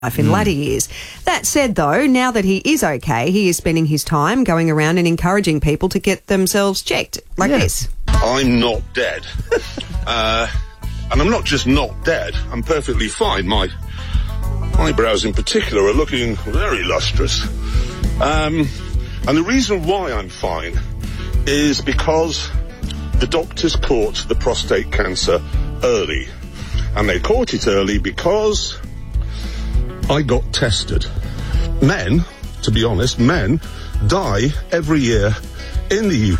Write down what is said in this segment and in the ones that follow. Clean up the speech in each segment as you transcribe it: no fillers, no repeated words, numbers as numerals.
life in latter years. That said, though, now that he is okay, he is spending his time going around and encouraging people to get themselves checked, like this. I'm not dead. And I'm not just not dead, I'm perfectly fine. My eyebrows in particular are looking very lustrous. And the reason why I'm fine is because the doctors caught the prostate cancer early. And they caught it early because I got tested. Men, to be honest, men die every year in the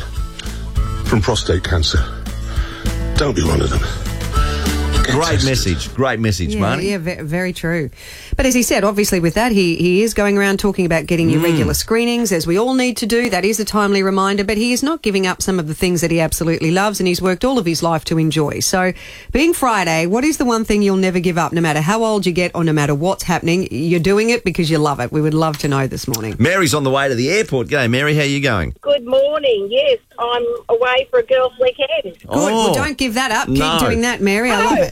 UK from prostate cancer. Don't be one of them. Great message, Marnie. Yeah, very true. But as he said, obviously with that, he is going around talking about getting your regular screenings, as we all need to do. That is a timely reminder, but he is not giving up some of the things that he absolutely loves and he's worked all of his life to enjoy. So, being Friday, what is the one thing you'll never give up, no matter how old you get or no matter what's happening? You're doing it because you love it. We would love to know this morning. Mary's on the way to the airport. G'day, Mary. How are you going? Good morning. Yes, I'm away for a girls' weekend. Good. Well, don't give that up. No. Keep doing that, Mary. I love it.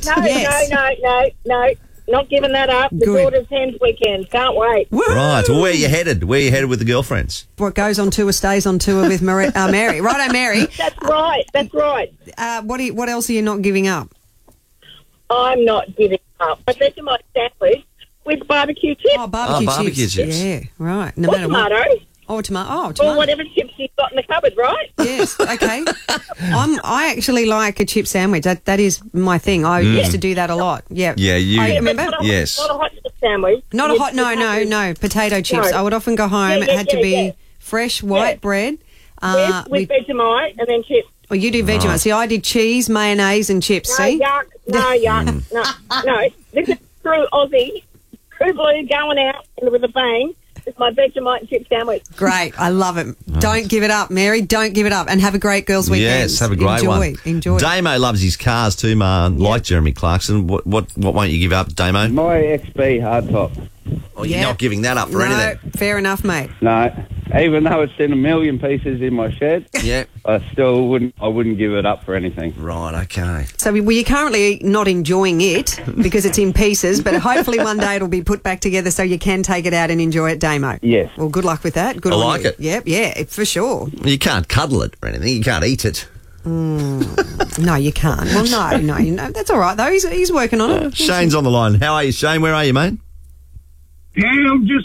No. Not giving that up. The daughter's 10th weekend. Can't wait. Woo! Right. Well, where are you headed? Where are you headed with the girlfriends? What goes on tour stays on tour with Mary. Righto, Mary. That's right. What else are you not giving up? I'm not giving up. I said to my sandwich with barbecue chips. Oh, barbecue chips. Yeah, right. No matter tomato. what. Tomato. Or whatever chips you've got in the cupboard, right? Yes, okay. I actually like a chip sandwich. That is my thing. I used to do that a lot. Yeah. Yeah, you remember? Yes. Not a hot chip sandwich. No. Potato chips. No. I would often go home. It had to be fresh white bread. Yes, with Vegemite and then chips. Oh, you do Vegemite. See, I did cheese, mayonnaise and chips, No, see? yuck. No. This is true Aussie. True blue going out with a bang. It's my Vegemite and chip sandwich. Great. I love it. Don't give it up, Mary. Don't give it up. And have a great girls' weekend. Yes, have a great one. Enjoy. Damo loves his cars too, like Jeremy Clarkson. What won't you give up, Damo? My XB hardtop. Oh, you're not giving that up for anything. Fair enough, mate. No, even though it's in a million pieces in my shed, Yeah. I still wouldn't give it up for anything. Right, okay. So you're currently not enjoying it because it's in pieces, but hopefully one day it'll be put back together so you can take it out and enjoy it, Damo. Yes. Well, good luck with that. Good I on like you. it. Yep, yeah, for sure. You can't cuddle it or anything. You can't eat it. No, you can't. Well, no. That's all right, though. He's working on it. Shane's on the line. How are you, Shane? Where are you, mate? Yeah, I'm just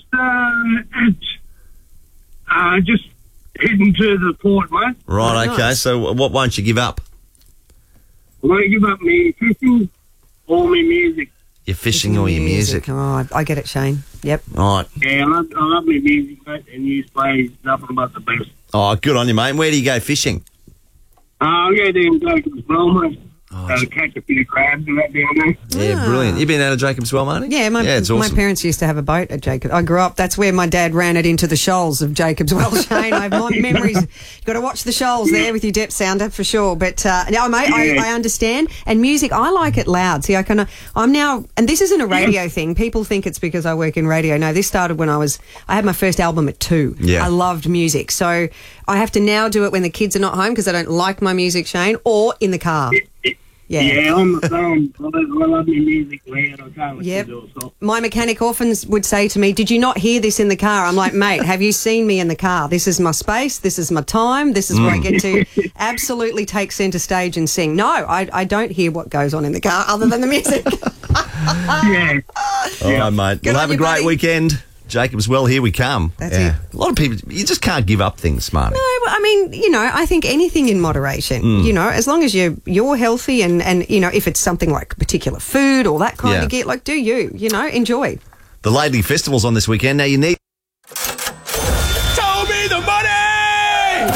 just heading to the port, mate. Right, Oh, okay. nice. So what won't you give up? I won't give up me fishing or me music. Your fishing or your music? Oh, I get it, Shane. Yep. Right. Yeah, I love my music, mate, and you play nothing but the best. Oh, good on you, mate. Where do you go fishing? I go down Jacob's Well, mate. Catch a few crabs and that down there. Yeah, brilliant. You been out of Jacob's Well, Marty? Yeah, it's awesome. my parents used to have a boat at Jacob. I grew up, that's where my dad ran it into the shoals of Jacob's Well, Shane. I have memories. You've got to watch the shoals there with your depth sounder for sure. But, no, mate, I understand. And music, I like it loud. See, I'm now, and this isn't a radio thing. People think it's because I work in radio. No, this started when I had my first album at 2. Yeah. I loved music. So I have to now do it when the kids are not home because I don't like my music, Shane, or in the car. Yeah, I'm the same. I love my music loud. I can't listen to it soft. My mechanic often would say to me, "Did you not hear this in the car?" I'm like, "Mate, have you seen me in the car? This is my space. This is my time. This is where I get to absolutely take centre stage and sing." No, I don't hear what goes on in the car other than the music. Yeah. All right, mate. Good Well, on have a you, great buddy. weekend. Jacob's Well, here we come. That's it. A lot of people, you just can't give up things, Smarty. No, I mean, I think anything in moderation, as long as you're healthy and, if it's something like particular food or that kind of gear, like do you enjoy. The Laidley Festival's on this weekend. Now you need... Show me the money!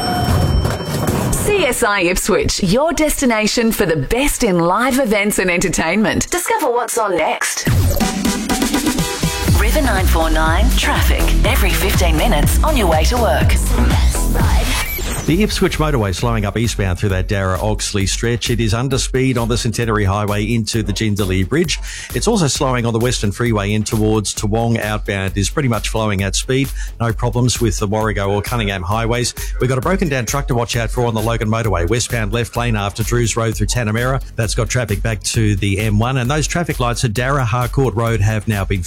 CSI Ipswich, your destination for the best in live events and entertainment. Discover what's on next. River 949 traffic every 15 minutes on your way to work. The Ipswich motorway slowing up eastbound through that Darra-Oxley stretch. It is under speed on the Centenary Highway into the Jindalee Bridge. It's also slowing on the Western Freeway in towards Toowong outbound. Is pretty much flowing at speed. No problems with the Warrego or Cunningham highways. We've got a broken down truck to watch out for on the Logan motorway. Westbound left lane after Drews Road through Tanamera. That's got traffic back to the M1. And those traffic lights at Darra Harcourt Road have now been